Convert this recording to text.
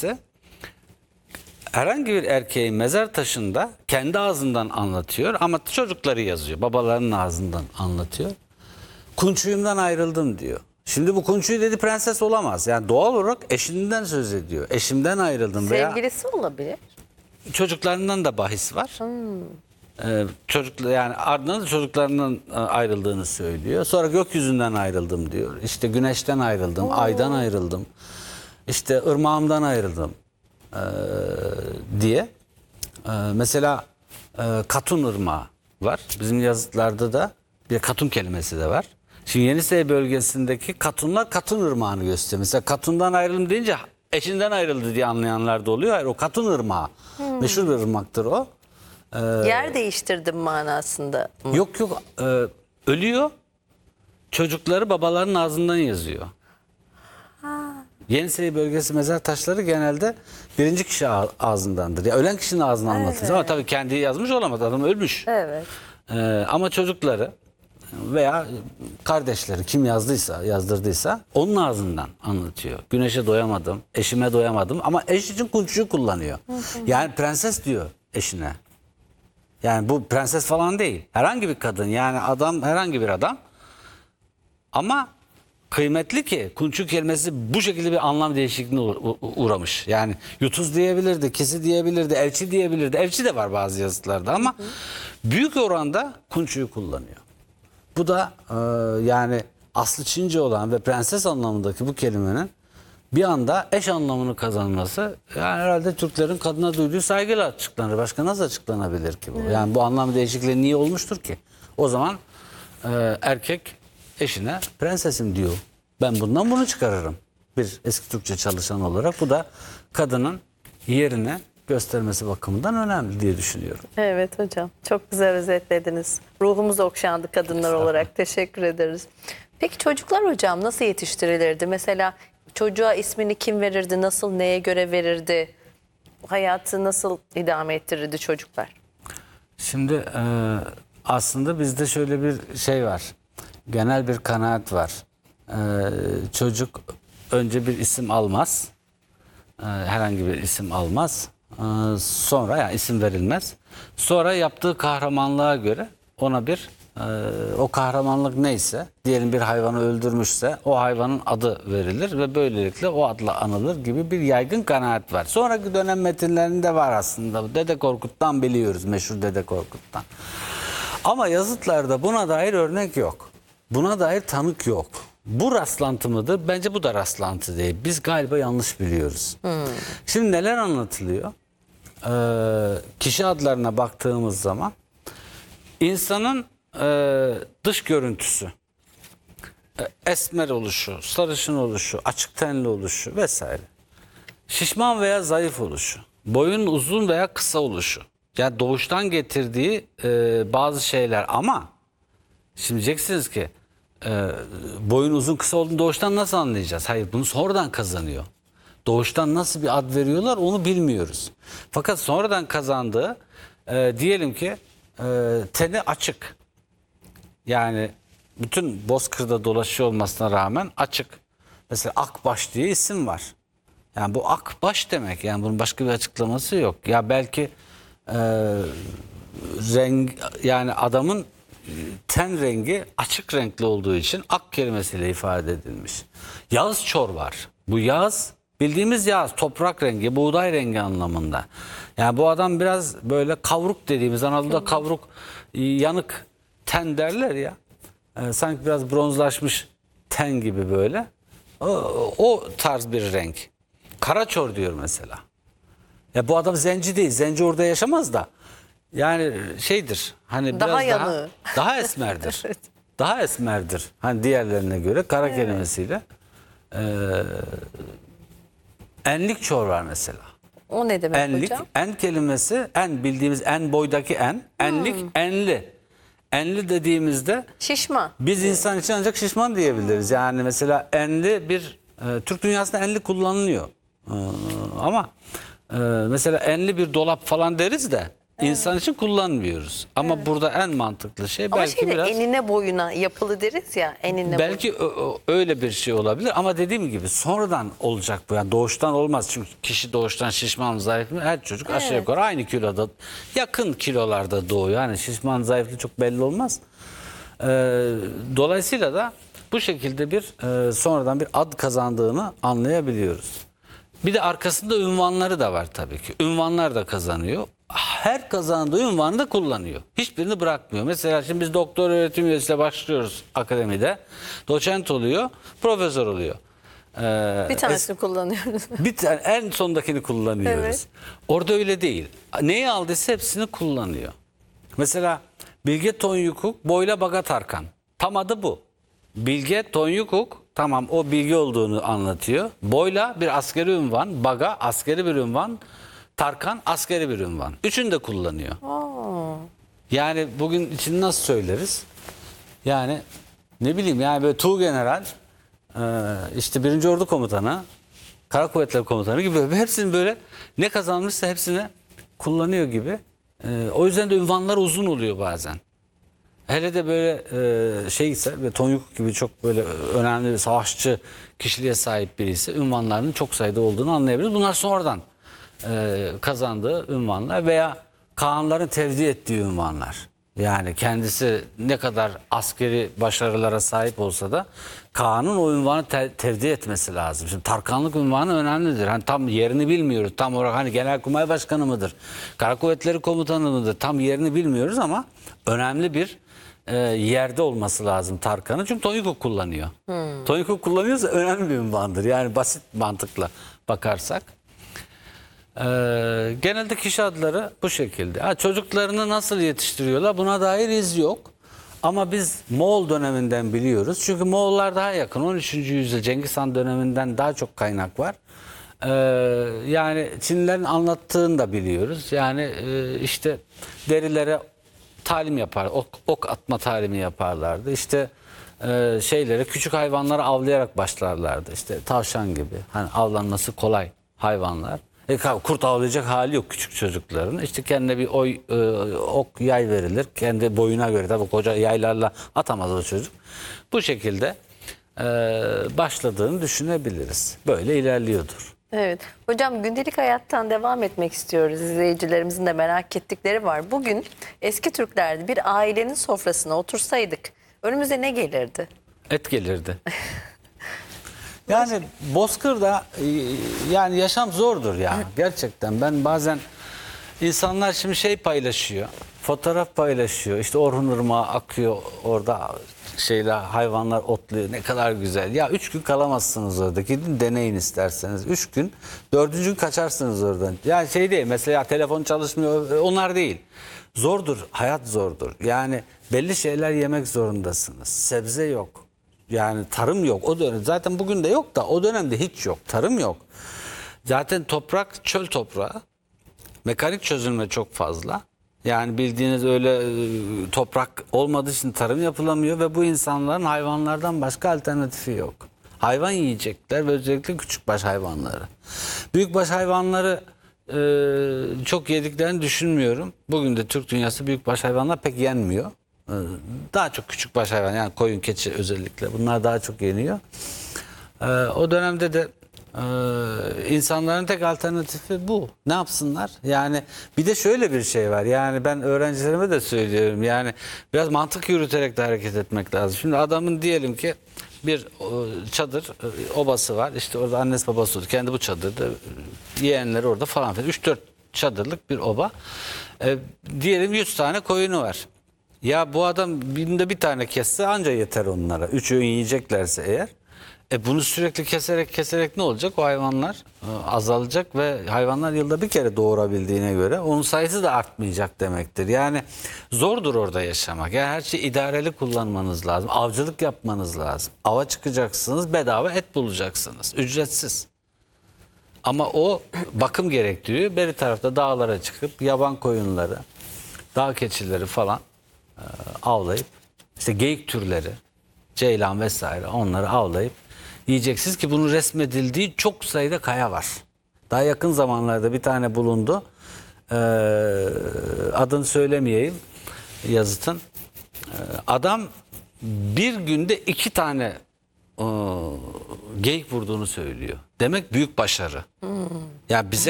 kelimesi herhangi bir erkeğin mezar taşında kendi ağzından anlatıyor ama çocukları yazıyor. Babalarının ağzından anlatıyor. Kunçuyumdan ayrıldım diyor. Şimdi bu Kunçuyu dedi prenses olamaz. Yani doğal olarak eşinden söz ediyor. Eşimden ayrıldım veya Sevgilisi olabilir. çocuklarından da bahis var. Yani ardından da çocuklarından ayrıldığını söylüyor. Sonra gökyüzünden ayrıldım diyor. İşte güneşten ayrıldım, aydan ayrıldım. İşte ırmağımdan ayrıldım diye. Mesela Katun Irmağı var. Bizim yazıtlarda da bir Katun kelimesi de var. Şimdi Yenisey bölgesindeki Katunlar Katun Irmağı'nı gösteriyor. Mesela Katun'dan ayrıldım deyince eşinden ayrıldı diye anlayanlar da oluyor. Hayır, o Katun Irmağı. Meşhur bir ırmaktır o. Yer değiştirdim manasında. Yok ölüyor. Çocukları babalarının ağzından yazıyor. Yenisey bölgesi mezar taşları genelde birinci kişi ağzındandır. Ya ölen kişinin ağzından anlatılır ama tabii kendi yazmış olamaz. Adam ölmüş. Evet. Ama çocukları veya kardeşleri kim yazdırdıysa onun ağzından anlatıyor. Güneşe doyamadım, eşime doyamadım ama eş için Kunçuyu kullanıyor. Yani prenses diyor eşine. Yani bu prenses falan değil. Herhangi bir kadın, yani adam, herhangi bir adam. Ama kıymetli ki Kunçu kelimesi bu şekilde bir anlam değişikliğine uğramış. Yani yutuz diyebilirdi, kesi diyebilirdi, elçi diyebilirdi. Elçi de var bazı yazıtlarda ama büyük oranda Kunçuyu kullanıyor. Bu da yani aslı Çince olan ve prenses anlamındaki bu kelimenin bir anda eş anlamını kazanması, yani herhalde Türklerin kadına duyduğu saygıyla açıklanır. Başka nasıl açıklanabilir ki bu? Yani bu anlam değişikliği niye olmuştur ki? O zaman erkek eşine prensesim diyor. Ben bundan bunu çıkarırım. Bir eski Türkçe çalışan olarak bu da kadının yerine göstermesi bakımından önemli diye düşünüyorum. Evet hocam. Çok güzel özetlediniz. Ruhumuz okşandı kadınlar olarak. Teşekkür ederiz. Peki çocuklar hocam nasıl yetiştirilirdi? Mesela çocuğa ismini kim verirdi? Nasıl, neye göre verirdi? Hayatı nasıl idame ettirirdi çocuklar? Şimdi aslında bizde şöyle bir şey var. Genel bir kanaat var. Çocuk önce bir isim almaz. Herhangi bir isim almaz. Sonra yani isim verilmez. Sonra yaptığı kahramanlığa göre ona bir o kahramanlık neyse, diyelim bir hayvanı öldürmüşse o hayvanın adı verilir ve böylelikle o adla anılır gibi bir yaygın kanaat var. Sonraki dönem metinlerinde var aslında. Dede Korkut'tan biliyoruz, meşhur Dede Korkut'tan. Ama yazıtlarda buna dair örnek yok. Buna dair tanık yok. Bu rastlantı mıdır? Bence bu da rastlantı değil. Biz galiba yanlış biliyoruz. Şimdi neler anlatılıyor? Kişi adlarına baktığımız zaman insanın dış görüntüsü, esmer oluşu, sarışın oluşu, açık tenli oluşu vesaire. Şişman veya zayıf oluşu, boyun uzun veya kısa oluşu. Yani doğuştan getirdiği bazı şeyler ama şimdi diyeceksiniz ki boyun uzun kısa olduğunu doğuştan nasıl anlayacağız? Hayır, bunu sonradan kazanıyor. Doğuştan nasıl bir ad veriyorlar onu bilmiyoruz. Fakat sonradan kazandığı diyelim ki teni açık. Yani bütün Bozkır'da dolaşıyor olmasına rağmen açık. Mesela Akbaş diye isim var. Yani bu Akbaş demek. Yani bunun başka bir açıklaması yok. Ya belki renk, yani adamın ten rengi açık renkli olduğu için ak kelimesiyle ifade edilmiş. Yağız çor var. Bu yağız bildiğimiz yağız, toprak rengi, buğday rengi anlamında. Yani bu adam biraz böyle kavruk dediğimiz, Anadolu'da kavruk, yanık ten derler ya. Sanki biraz bronzlaşmış ten gibi böyle. O tarz bir renk. Karaçor diyor mesela. Ya bu adam zenci değil. Zenci orada yaşamaz da. Yani şeydir. Hani Daha biraz yanığı. daha esmerdir. Evet. Daha esmerdir. Hani diğerlerine göre kara kelimesiyle. Enlik çor var mesela. O ne demek Enlik, hocam? en kelimesi, en bildiğimiz en boydaki en. Enlik, enli. Enli dediğimizde Şişman. biz insan için ancak şişman diyebiliriz. Yani mesela enli bir Türk dünyasında enli kullanılıyor. Ama mesela enli bir dolap falan deriz de İnsan için kullanmıyoruz. Ama burada en mantıklı şey Ama belki şimdi biraz enine boyuna yapılı deriz ya, enine belki öyle bir şey olabilir ama dediğim gibi sonradan olacak bu. Yani doğuştan olmaz. Çünkü kişi doğuştan şişman zayıf mı? Her çocuk aşağı yukarı aynı kiloda, yakın kilolarda doğuyor. Yani şişman zayıflığı çok belli olmaz. Dolayısıyla da bu şekilde bir sonradan bir ad kazandığını anlayabiliyoruz. Bir de arkasında ünvanları da var tabii ki. Ünvanlar da kazanıyor. Her kazandığı ünvanı da kullanıyor. Hiçbirini bırakmıyor. Mesela şimdi biz doktor öğretim üyesiyle başlıyoruz akademide. Doçent oluyor, profesör oluyor. bir tanesini kullanıyoruz. Bir tane en sondakini kullanıyoruz. Evet. Orada öyle değil. Neyi aldıysa hepsini kullanıyor. Mesela Bilge Tonyukuk, Boyla Baga Tarkan. Tam adı bu. Bilge Tonyukuk, tamam o bilgi olduğunu anlatıyor. Boyla bir askeri ünvan, Baga askeri bir ünvan, Tarkan askeri bir ünvan. Üçünü de kullanıyor. Yani bugün için nasıl söyleriz? Yani ne bileyim yani böyle Tuğgeneral, işte 1. Ordu Komutanı, Kara Kuvvetleri Komutanı gibi hepsini böyle ne kazanmışsa hepsini kullanıyor gibi. O yüzden de ünvanlar uzun oluyor bazen. Hele de böyle şeyse ve Tonyuk gibi çok böyle önemli bir savaşçı kişiliğe sahip birisi ünvanlarının çok sayıda olduğunu anlayabiliriz. Bunlar sonradan kazandığı ünvanlar veya Kağanların tevdi ettiği ünvanlar. Yani kendisi ne kadar askeri başarılara sahip olsa da Kaan'ın o ünvanı tevdi etmesi lazım. Şimdi Tarkanlık ünvanı önemlidir. Hani tam yerini bilmiyoruz. Tam olarak hani Genelkurmay Başkanı mıdır? Kara Kuvvetleri Komutanı mıdır? Tam yerini bilmiyoruz ama önemli bir yerde olması lazım Tarkan'ın. Çünkü Tonyukuk kullanıyor. Tonyukuk kullanıyorsa önemli bir ünvandır. Yani basit mantıkla bakarsak. Genelde kişi adları bu şekilde. Çocuklarını nasıl yetiştiriyorlar buna dair iz yok. Ama biz Moğol döneminden biliyoruz. Çünkü Moğollar daha yakın. 13. yüzyıl Cengiz Han döneminden daha çok kaynak var. Yani Çinlilerin anlattığını da biliyoruz. Yani işte derilere talim yapar, ok atma talimi yaparlardı. İşte şeyleri küçük hayvanları avlayarak başlarlardı. İşte tavşan gibi. Hani avlanması kolay hayvanlar. Kurt avlayacak hali yok küçük çocukların. İşte kendine bir ok yay verilir. Kendi boyuna göre tabii koca yaylarla atamaz o çocuk. Bu şekilde başladığını düşünebiliriz. Böyle ilerliyordur. Evet. Hocam gündelik hayattan devam etmek istiyoruz. İzleyicilerimizin de merak ettikleri var. Bugün eski Türklerde bir ailenin sofrasına otursaydık önümüze ne gelirdi? Et gelirdi. Yani Bozkır'da yani yaşam zordur ya. Gerçekten ben bazen insanlar şimdi şey paylaşıyor. Fotoğraf paylaşıyor. İşte Orhun Irmağı akıyor orada hayvanlar otluyor. Ne kadar güzel. Ya 3 gün kalamazsınız orada. Gidin deneyin isterseniz. 3 gün 4. gün kaçarsınız oradan. Yani şey değil mesela telefon çalışmıyor onlar değil. Zordur. Hayat zordur. Yani belli şeyler yemek zorundasınız. Sebze yok. Yani tarım yok. O dönem zaten bugün de yok da o dönemde hiç yok. Tarım yok. Zaten toprak çöl toprağı. Mekanik çözülme çok fazla. Yani bildiğiniz öyle toprak olmadığı için tarım yapılamıyor ve bu insanların hayvanlardan başka alternatifi yok. Hayvan yiyecekler ve özellikle küçükbaş hayvanları. Büyükbaş hayvanları çok yediklerini düşünmüyorum. Bugün de Türk dünyası büyükbaş hayvanlar pek yenmiyor. Daha çok küçükbaş hayvan yani koyun, keçi özellikle bunlar daha çok yeniyor. O dönemde de insanların tek alternatifi bu. Ne yapsınlar? Yani bir de şöyle bir şey var. Yani ben öğrencilerime de söylüyorum. Yani biraz mantık yürüterek de hareket etmek lazım. Şimdi adamın diyelim ki bir çadır obası var. İşte orada annesi babası oldu. Kendi bu çadırda yeğenleri orada falan filan. 3-4 çadırlık bir oba. Diyelim 100 tane koyunu var. Ya bu adam günde bir tane kesse anca yeter onlara. 3 öğün yiyeceklerse eğer. Bunu sürekli keserek ne olacak? O hayvanlar azalacak ve hayvanlar yılda bir kere doğurabildiğine göre onun sayısı da artmayacak demektir. Yani zordur orada yaşamak. Yani her şeyi idareli kullanmanız lazım. Avcılık yapmanız lazım. Ava çıkacaksınız, bedava et bulacaksınız. Ücretsiz. Ama o bakım gerektiriyor. Beri tarafta dağlara çıkıp yaban koyunları, dağ keçileri falan avlayıp işte geyik türleri, ceylan vesaire onları avlayıp yiyeceksiniz ki bunun resmedildiği çok sayıda kaya var. Daha yakın zamanlarda bir tane bulundu. adını söylemeyeyim yazıtın. Adam bir günde 2 tane geyik vurduğunu söylüyor. Demek büyük başarı. Ya bize